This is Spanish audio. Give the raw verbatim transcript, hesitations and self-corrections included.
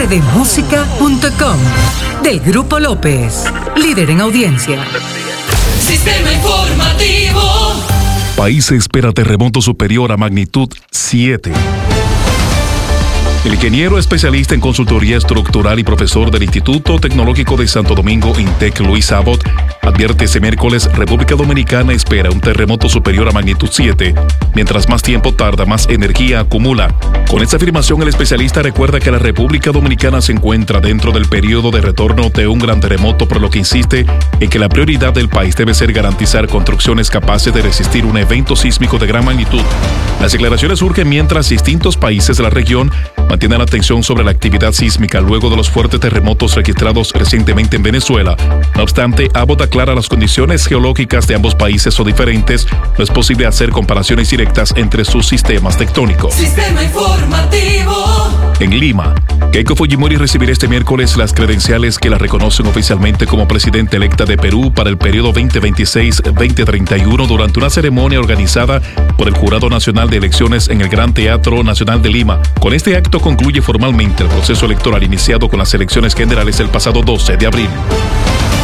de música punto com. Del Grupo López, líder en audiencia. Sistema informativo. País espera terremoto superior a magnitud siete. El ingeniero especialista en consultoría estructural y profesor del Instituto Tecnológico de Santo Domingo, INTEC, Luis Abbott, advierte este miércoles: República Dominicana espera un terremoto superior a magnitud siete. Mientras más tiempo tarda, más energía acumula. Con esta afirmación, el especialista recuerda que la República Dominicana se encuentra dentro del periodo de retorno de un gran terremoto, por lo que insiste en que la prioridad del país debe ser garantizar construcciones capaces de resistir un evento sísmico de gran magnitud. Las declaraciones surgen mientras distintos países de la región mantienen la atención sobre la actividad sísmica luego de los fuertes terremotos registrados recientemente en Venezuela. No obstante, Abbott aclara: las condiciones geológicas de ambos países son diferentes. No es posible hacer comparaciones directas entre sus sistemas tectónicos. Sistema informativo. En Lima, Keiko Fujimori recibirá este miércoles las credenciales que la reconocen oficialmente como presidenta electa de Perú para el periodo veinte veintiséis a veinte treinta y uno durante una ceremonia organizada por el Jurado Nacional de Elecciones en el Gran Teatro Nacional de Lima. Con este acto concluye formalmente el proceso electoral iniciado con las elecciones generales el pasado doce de abril.